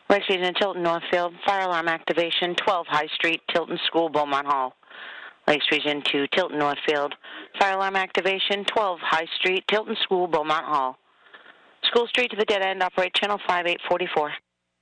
Lakes Region, Tilton Northfield, fire alarm activation, 12 High Street, Tilton School, Beaumont Hall. Lakes Region 2, Tilton Northfield, fire alarm activation, 12 High Street, Tilton School, Beaumont Hall. School Street to the dead end, operate channel 5844.